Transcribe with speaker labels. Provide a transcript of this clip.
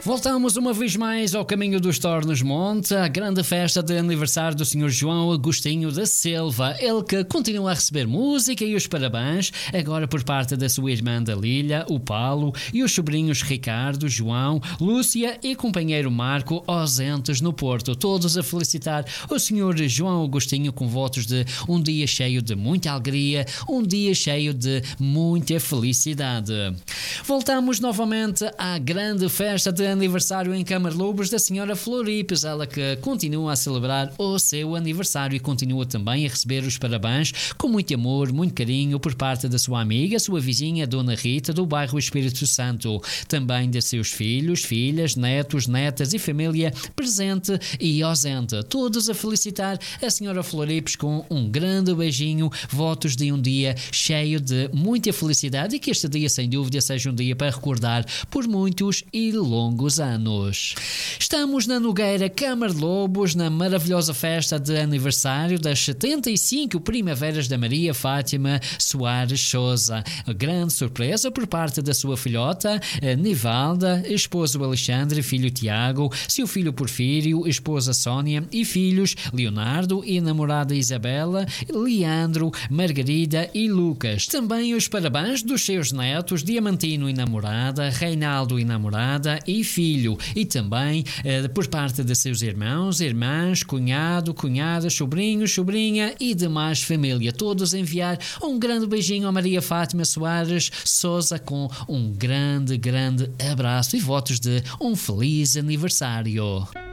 Speaker 1: Voltamos uma vez mais ao caminho dos Tornos Monte, a grande festa de aniversário do Sr. João Agostinho da Silva, ele que continua a receber música e os parabéns, agora por parte da sua irmã Dalília, o Paulo, e os sobrinhos Ricardo, João, Lúcia e companheiro Marco, ausentes no Porto, todos a felicitar o Sr. João Agostinho com votos de um dia cheio de muita alegria, um dia cheio de muita felicidade. Voltamos novamente à grande festa de aniversário em Camarlobos da Senhora Floripes, ela que continua a celebrar o seu aniversário e continua também a receber os parabéns com muito amor, muito carinho por parte da sua amiga, sua vizinha Dona Rita do bairro Espírito Santo, também de seus filhos, filhas, netos, netas e família presente e ausente, todos a felicitar a Senhora Floripes com um grande beijinho, votos de um dia cheio de muita felicidade e que este dia sem dúvida seja um dia para recordar por muitos e longos anos. Estamos na Nogueira Camarlobos, na maravilhosa festa de aniversário das 75 primaveras da Maria Fátima Soares Souza. Grande surpresa por parte da sua filhota Nivalda, esposo Alexandre, filho Tiago, seu filho Porfírio, esposa Sónia e filhos Leonardo e namorada Isabela, Leandro, Margarida e Lucas. Também os parabéns dos seus netos Diamantino e namorada, Reinaldo e namorada e filho, e também por parte de seus irmãos, irmãs, cunhado, cunhadas, sobrinhos, sobrinha e demais família, todos enviar um grande beijinho a Maria Fátima Soares Souza com um grande abraço e votos de um feliz aniversário.